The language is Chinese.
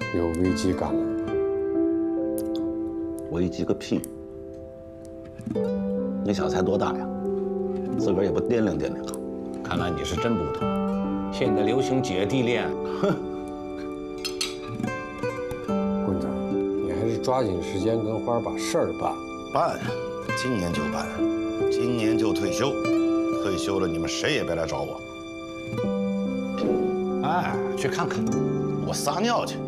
有危机感了。 危机个屁！你小子才多大呀？自个儿也不掂量掂量啊！ 看来你是真不懂，现在流行姐弟恋。哼！ 棍子，你还是抓紧时间跟花把事儿办。 办，今年就办，今年就退休，退休了你们谁也别来找我。 哎，去看看。 我撒尿去。